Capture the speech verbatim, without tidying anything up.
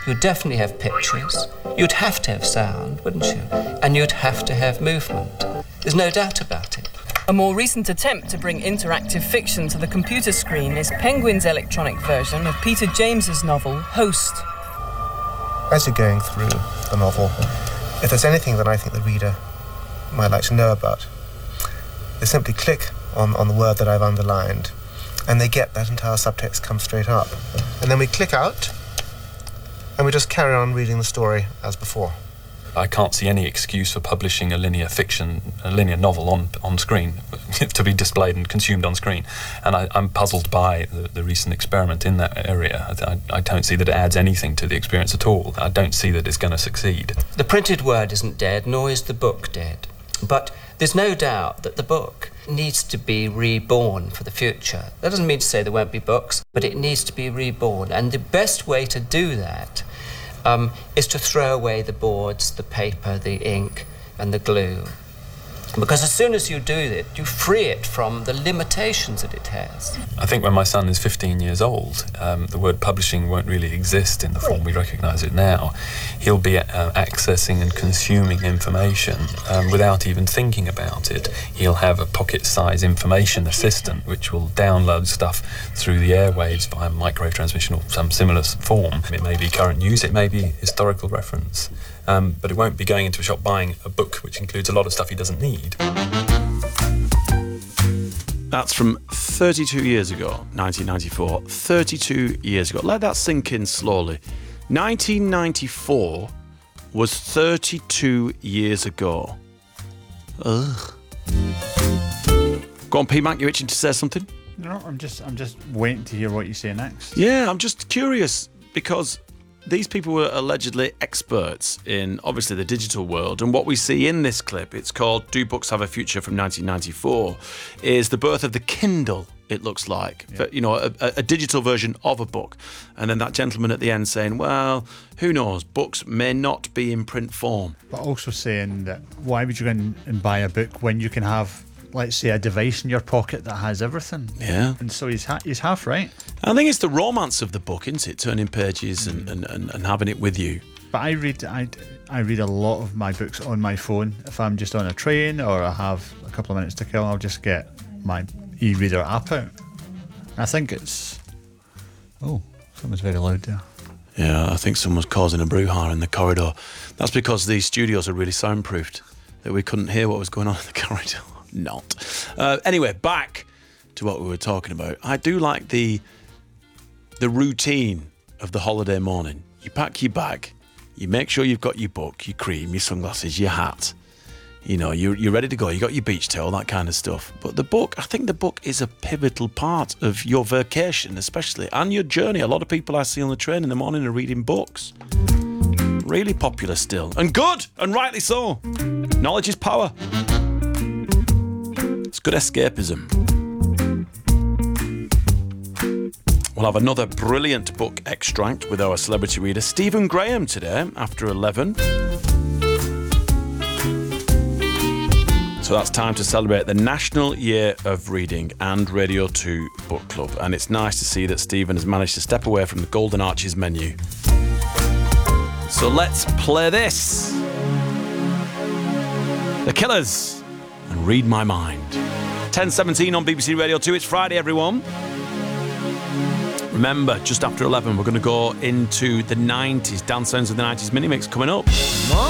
You'd definitely have pictures. You'd have to have sound, wouldn't you? And you'd have to have movement. There's no doubt about it. A more recent attempt to bring interactive fiction to the computer screen is Penguin's electronic version of Peter James's novel, Host. As you're going through the novel, if there's anything that I think the reader might like to know about, they simply click on, on the word that I've underlined, and they get that entire subtext come straight up. And then we click out, and we just carry on reading the story as before. I can't see any excuse for publishing a linear fiction, a linear novel on on screen, to be displayed and consumed on screen. And I, I'm puzzled by the, the recent experiment in that area. I, I don't see that it adds anything to the experience at all. I don't see that it's going to succeed. The printed word isn't dead, nor is the book dead. But there's no doubt that the book needs to be reborn for the future. That doesn't mean to say there won't be books, but it needs to be reborn. And the best way to do that Um, is to throw away the boards, the paper, the ink, and the glue. Because as soon as you do it, you free it from the limitations that it has. I think when my son is fifteen years old, um, the word publishing won't really exist in the form we recognise it now. He'll be uh, accessing and consuming information um, without even thinking about it. He'll have a pocket-sized information assistant which will download stuff through the airwaves via microwave transmission or some similar form. It may be current news, it may be historical reference. Um, but it won't be going into a shop buying a book which includes a lot of stuff he doesn't need. That's from thirty-two years ago, nineteen ninety-four. thirty-two years ago. Let that sink in slowly. nineteen ninety-four was thirty-two years ago. Ugh. Go on, P. Mac, you itching to say something? No, I'm just, I'm just waiting to hear what you say next. Yeah, I'm just curious because these people were allegedly experts in, obviously, the digital world. And what we see in this clip, it's called Do Books Have a Future from nineteen ninety-four, is the birth of the Kindle, it looks like. Yeah. But, you know, a, a digital version of a book. And then that gentleman at the end saying, well, who knows, books may not be in print form. But also saying that why would you go in and buy a book when you can have, let's say, a device in your pocket that has everything? Yeah. And so he's ha- he's half right. I think it's the romance of the book, isn't it? Turning pages and, and, and, and having it with you. But I read I, I read a lot of my books on my phone. If I'm just on a train or I have a couple of minutes to kill, I'll just get my e-reader app out. I think it's... Oh, someone's very loud there. Yeah, I think someone's causing a brouhaha in the corridor. That's because these studios are really soundproofed, that we couldn't hear what was going on in the corridor. Not. Uh, anyway, back to what we were talking about. I do like the the routine of the holiday morning. You pack your bag, you make sure you've got your book, your cream, your sunglasses, your hat. You know, you're, you're ready to go. You got your beach towel, that kind of stuff. But the book, I think the book is a pivotal part of your vacation, especially, and your journey. A lot of people I see on the train in the morning are reading books. Really popular still. And good, and rightly so. Knowledge is power. It's good escapism. We'll have another brilliant book extract with our celebrity reader, Stephen Graham, today, after eleven. So that's time to celebrate the National Year of Reading and Radio two Book Club. And it's nice to see that Stephen has managed to step away from the Golden Arches menu. So let's play this. The Killers and Read My Mind. ten seventeen on B B C Radio two. It's Friday, everyone. Remember, just after eleven, we're going to go into the nineties. Dance Sounds of the nineties mini mix coming up. Mom!